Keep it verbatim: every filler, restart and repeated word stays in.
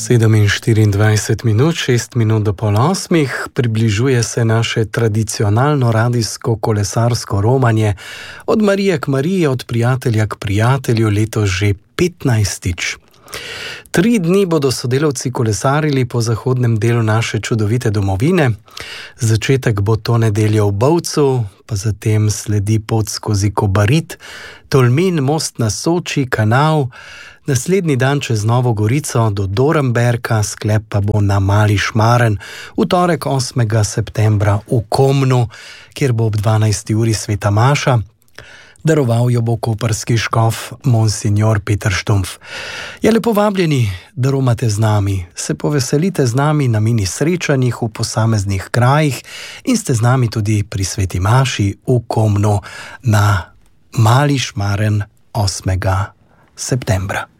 sedeminštiriindvajset minut, šest minut do pol osmih, približuje se naše tradicionalno radijsko kolesarsko romanje od Marije k Mariji, od prijatelja k prijatelju, letos že petnajstič. Tri dni bodo sodelavci kolesarili po zahodnem delu naše čudovite domovine. Začetek bo to nedeljo v Bovcu, pa zatem sledi pot skozi Kobarid, Tolmin, Most na Soči, Kanal, naslednji dan čez Novo Gorico do Dornberka, sklep pa bo na Mali Šmaren, v torek osmega septembra v Komnu, kjer bo ob dvanajsti uri sveta maša. Daroval jo bo koprski škof monsignor Peter Štumpf. Je lepo vabljeni, da romate z nami, se poveselite z nami na mini srečanjih v posameznih krajih in ste z nami tudi pri sveti maši v Komnu na Mali Šmaren osmega septembra.